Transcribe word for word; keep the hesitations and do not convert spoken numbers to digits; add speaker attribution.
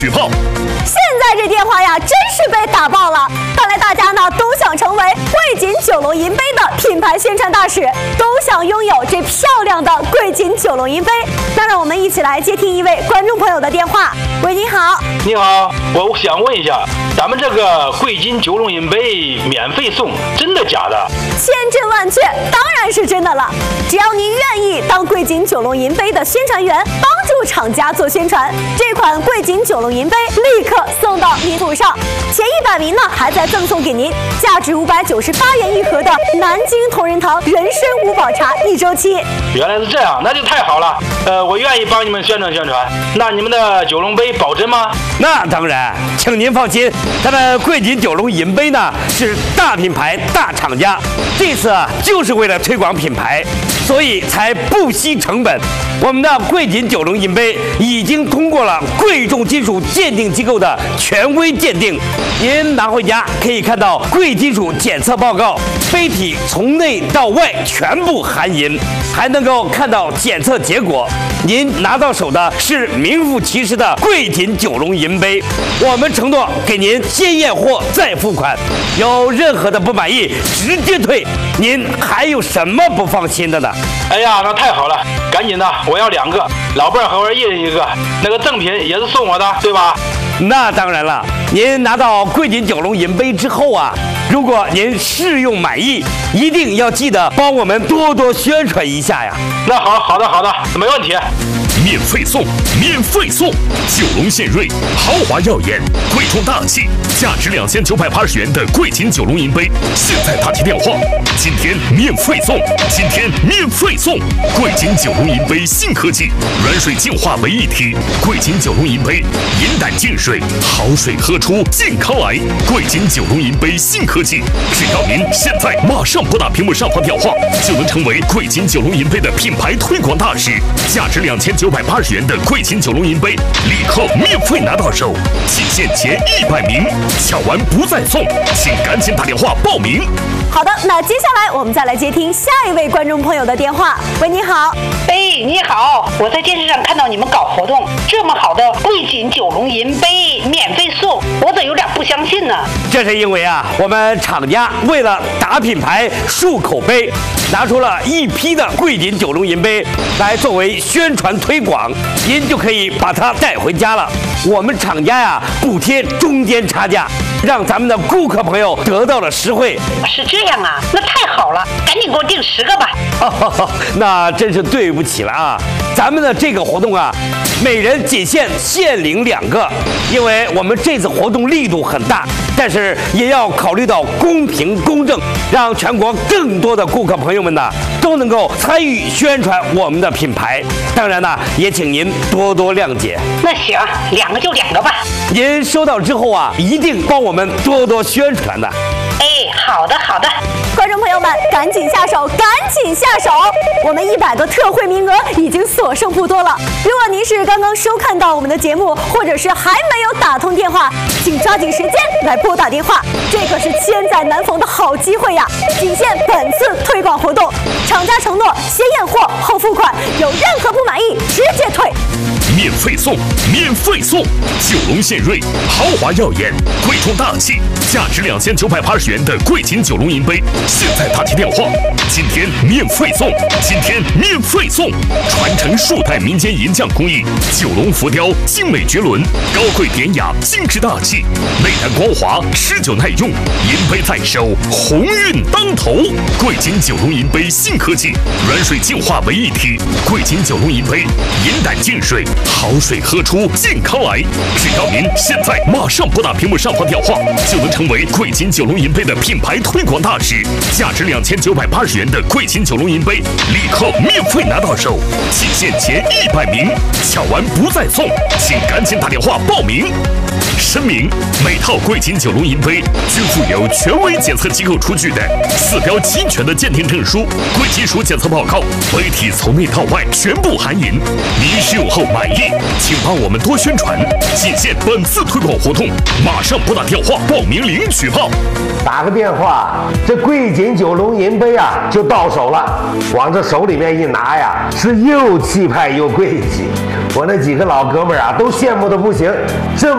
Speaker 1: 举报。
Speaker 2: 现在这电话呀，真是被打爆了。看来大家呢都想成为贵锦九龙银杯的品牌宣传大使，都想拥有这漂亮的贵锦九龙银杯。那让我们一起来接听一位观众朋友的电话。喂，你好。
Speaker 3: 你好，我想问一下，咱们这个贵锦九龙银杯免费送，真的假的？
Speaker 2: 千真万确，当然是真的了。只要您愿意当贵锦九龙银杯的宣传员，帮助厂家做宣传，这款贵锦九龙银杯立刻送到您手上。前一百名呢，还在赠送给您价值五百九十八元一盒的南京同仁堂人参五宝茶一周期。
Speaker 3: 原来是这样，那就太好了。呃，我愿意帮你们宣传宣传。那你们的九龙杯保真吗？
Speaker 4: 那当然，请您放心，咱们贵锦九龙银杯呢是大品牌大厂家，这次啊就是为了推广品牌，所以才不惜成本。我们的贵锦九龙银杯已经通过了贵重金属鉴定机构的权威鉴定，您拿回家可以看到贵金属检测报告，杯体从内到外全部含银，还能够看到检测结果。您拿到手的是名副其实的贵锦九龙银杯，我们承诺给您先验货再付款，有任何的不满意直接退。您还有什么不放心的呢？
Speaker 3: 哎呀，那太好了，赶紧的，我要两个，老伴儿和我一人一个，那个赠品也是送我的，对吧？
Speaker 4: 那当然了，您拿到贵锦九龙银杯之后啊，如果您试用满意，一定要记得帮我们多多宣传一下呀。
Speaker 3: 那好，好的，好的，没问题。
Speaker 1: 免费送，免费送！九龙献瑞，豪华耀眼，贵重大气，价值两千九百八十元的贵锦九龙银杯，现在打起电话，今天免费送，今天免费送！贵锦九龙银杯新科技，软水净化为一体，贵锦九龙银杯，饮胆净水，好水喝出健康来。贵锦九龙银杯新科技，只要您现在马上拨打屏幕上方电话，就能成为贵锦九龙银杯的品牌推广大使，价值两千九百八十元的贵锦九龙银杯，立刻免费拿到手，仅限前一百名，抢完不再送，请赶紧打电话报名。
Speaker 2: 好的，那接下来我们再来接听下一位观众朋友的电话。喂，你好。
Speaker 5: 哎，你好，我在电视上看到你们搞活动，这么好的贵锦九龙银杯免费送，我怎有点不相信呢？
Speaker 4: 这是因为啊，我们厂家为了打品牌、树口碑，拿出了一批的贵锦九龙银杯来作为宣传推广，您就可以把它带回家了。我们厂家呀，不贴中间差价，让咱们的顾客朋友得到了实惠。
Speaker 5: 是这样啊，那太好了，赶紧给我订十个吧。
Speaker 4: 那真是对不起了啊，咱们的这个活动啊，每人仅限限领两个，因为我们这次活动力度很大，但是也要考虑到公平公正，让全国更多的顾客朋友们呢都能够参与宣传我们的品牌。当然呢，也请您多多谅解。
Speaker 5: 那行，两个就两个吧。
Speaker 4: 您收到之后啊，一定帮我们多多宣传的。
Speaker 5: 哎，好的好的。
Speaker 2: 观众朋友们，赶紧下手，赶紧下手！我们一百个特惠名额已经所剩不多了。如果您是刚刚收看到我们的节目，或者是还没有打通电话，请抓紧时间来拨打电话，这可是千载难逢的好机会呀！仅限本次推广活动，厂家承诺先验货后付款，有任何不满意直接退。
Speaker 1: 免费送，免费送！九龙献瑞，豪华耀眼，贵重大气，价值两千九百八十元的贵锦九龙银杯，现在打起电话，今天免费送，今天免费送！传承数代民间银匠工艺，九龙浮雕精美绝伦，高贵典雅，精致大气，内弹光滑，持久耐用，银杯在手，鸿运当头！贵锦九龙银杯新科技，软水净化为一体，贵锦九龙银杯，饮胆净水。好水喝出健康来！只要您现在马上拨打屏幕上方电话，就能成为贵锦九龙银杯的品牌推广大使。价值两千九百八十元的贵锦九龙银杯，立刻免费拿到手，仅限前一百名，抢完不再送，请赶紧打电话报名。声明：每套贵锦九龙银杯均附有权威检测机构出具的四标齐全的鉴定证书、贵金属检测报告，杯体从内到外全部含银。您试用后满意，请帮我们多宣传，仅限本次推广活动，马上拨打电话报名领取报。
Speaker 6: 打个电话，这贵锦九龙银杯啊就到手了，往这手里面一拿呀，是又气派又贵气。我那几个老哥们儿啊，都羡慕的不行。这